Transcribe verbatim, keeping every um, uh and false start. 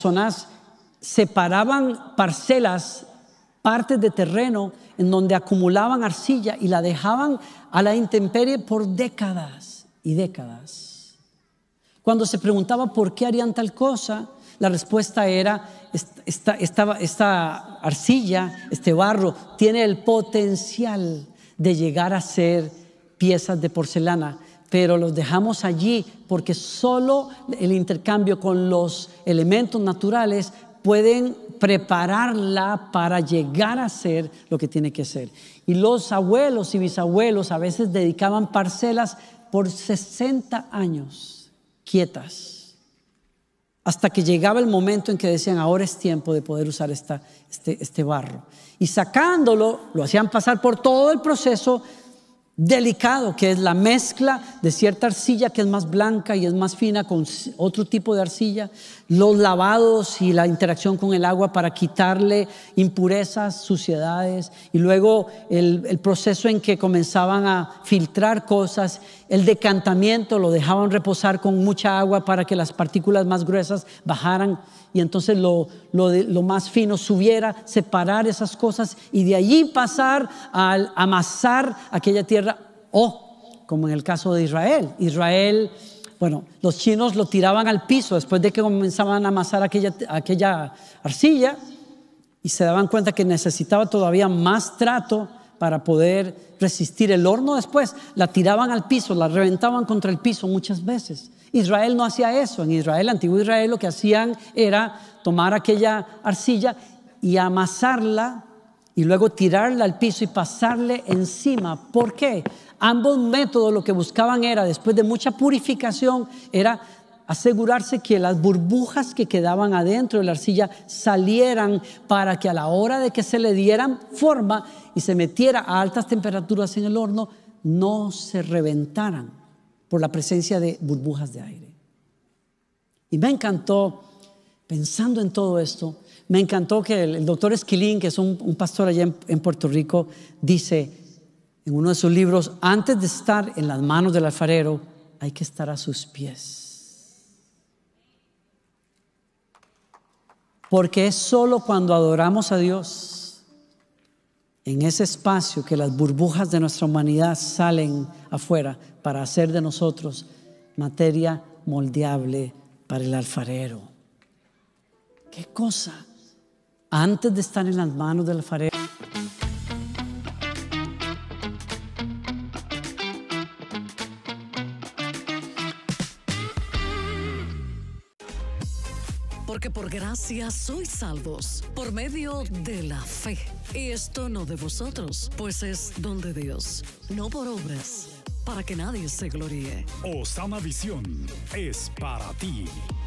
personas separaban parcelas, partes de terreno en donde acumulaban arcilla y la dejaban a la intemperie por décadas y décadas. Cuando se preguntaba por qué harían tal cosa, la respuesta era: esta, esta, esta arcilla, este barro, tiene el potencial de llegar a ser piezas de porcelana, pero los dejamos allí porque solo el intercambio con los elementos naturales pueden prepararla para llegar a ser lo que tiene que ser. Y los abuelos y bisabuelos a veces dedicaban parcelas por sesenta años quietas, hasta que llegaba el momento en que decían: ahora es tiempo de poder usar esta, este, este barro. Y sacándolo, lo hacían pasar por todo el proceso delicado, que es la mezcla de cierta arcilla que es más blanca y es más fina con otro tipo de arcilla, los lavados y la interacción con el agua para quitarle impurezas, suciedades, y luego el, el proceso en que comenzaban a filtrar cosas, el decantamiento, lo dejaban reposar con mucha agua para que las partículas más gruesas bajaran y entonces lo, lo, de, lo más fino subiera, separar esas cosas y de allí pasar a amasar aquella tierra. O como en el caso de Israel, Israel, bueno, los chinos lo tiraban al piso después de que comenzaban a amasar aquella, aquella arcilla y se daban cuenta que necesitaba todavía más trato para poder resistir el horno. Después la tiraban al piso, la reventaban contra el piso muchas veces. Israel no hacía eso. En Israel, el antiguo Israel, lo que hacían era tomar aquella arcilla y amasarla y luego tirarla al piso y pasarle encima. ¿Por qué? Ambos métodos lo que buscaban era, después de mucha purificación, era asegurarse que las burbujas que quedaban adentro de la arcilla salieran para que a la hora de que se le dieran forma y se metiera a altas temperaturas en el horno, no se reventaran por la presencia de burbujas de aire. Y me encantó, pensando en todo esto, me encantó que el, el doctor Esquilín, que es un, un pastor allá en, en Puerto Rico, dice en uno de sus libros: antes de estar en las manos del alfarero, hay que estar a sus pies. Porque es solo cuando adoramos a Dios en ese espacio que las burbujas de nuestra humanidad salen afuera para hacer de nosotros materia moldeable para el alfarero. ¿Qué cosa? Antes de estar en las manos del alfarero. Porque por gracia sois salvos, por medio de la fe. Y esto no de vosotros, pues es don de Dios, no por obras, para que nadie se gloríe. Osana Visión es para ti.